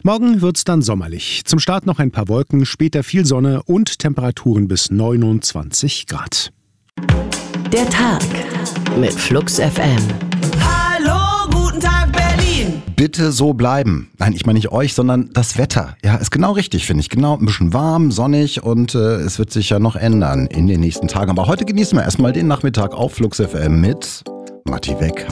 Morgen wird's dann sommerlich. Zum Start noch ein paar Wolken, später viel Sonne und Temperaturen bis 29 Grad. Der Tag mit Flux FM. Hallo, guten Tag Berlin. Bitte so bleiben. Nein, ich meine nicht euch, sondern das Wetter. Ja, ist genau richtig, finde ich. Genau, ein bisschen warm, sonnig und es wird sich ja noch ändern in den nächsten Tagen. Aber heute genießen wir erstmal den Nachmittag auf Flux FM mit Matti Weck.